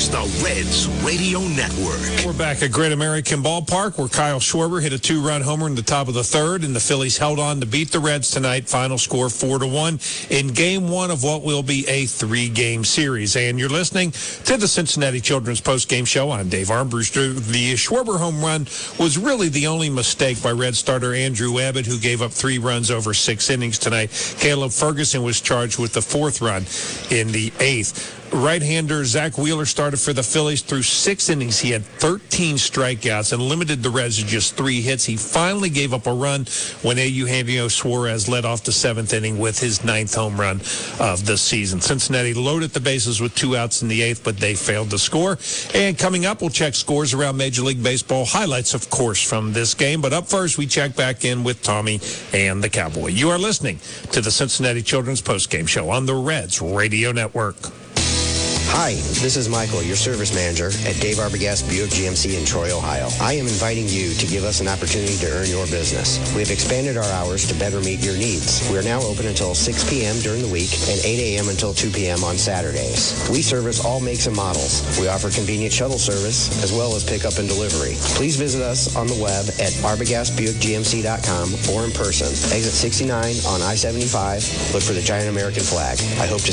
is the Reds Radio Network. We're back at Great American Ballpark where Kyle Schwarber hit a 2-run homer in the top of the third, and the Phillies held on to beat the Reds tonight. Final score 4-1 in Game 1 of what will be a 3-game series. And you're listening to the Cincinnati Children's Post-Game Show. I'm Dave Armbruster. The Schwarber home run was really the only mistake by Red starter Andrew Abbott, who gave up 3 runs over 6 innings tonight. Caleb Ferguson was charged with the 4th run in the 8th. Right-hander Zach Wheeler started for the Phillies through 6 innings. He had 13 strikeouts and limited the Reds to just 3 hits. He finally gave up a run when Eugenio Suarez led off the 7th inning with his 9th home run of the season. Cincinnati loaded the bases with 2 outs in the 8th, but they failed to score. And coming up, we'll check scores around Major League Baseball. Highlights, of course, from this game. But up first, we check back in with Tommy and the Cowboy. You are listening to the Cincinnati Children's Postgame Show on the Reds Radio Network. Hi, this is Michael, your service manager at Dave Arbogast Buick GMC in Troy, Ohio. I am inviting you to give us an opportunity to earn your business. We have expanded our hours to better meet your needs. We are now open until 6 p.m. during the week and 8 a.m. until 2 p.m. on Saturdays. We service all makes and models. We offer convenient shuttle service as well as pickup and delivery. Please visit us on the web at arbogastbuickgmc.com or in person. Exit 69 on I-75. Look for the giant American flag. I hope to